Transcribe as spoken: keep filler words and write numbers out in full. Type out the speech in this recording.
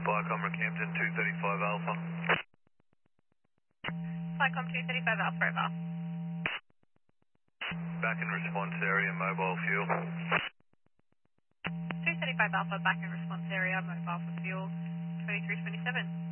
Viacom Rockhampton two thirty-five Alpha. Viacom two thirty-five Alpha, over. Back in response area, mobile fuel. two thirty-five Alpha, back in response area, mobile for fuel, twenty-three twenty-seven.